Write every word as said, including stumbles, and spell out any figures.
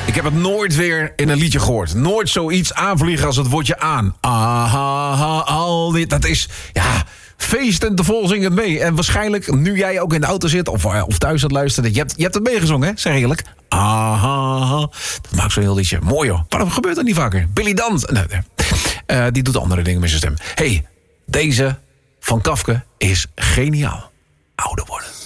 Ik heb het nooit weer in een liedje gehoord. Nooit zoiets aanvliegen als het woordje aan. Aha, al dit. Dat is, ja, feestend te vol zing het mee. En waarschijnlijk, nu jij ook in de auto zit of, of thuis aan het luisteren... Je hebt, je hebt het meegezongen, hè? Zeg eerlijk. Aha, dat maakt zo'n heel liedje. Mooi, hoor. Waarom gebeurt dat niet vaker? Billy Dans. Nee, nee. Uh, die doet andere dingen met zijn stem. Hey, deze van Kafka is geniaal. Ouder worden.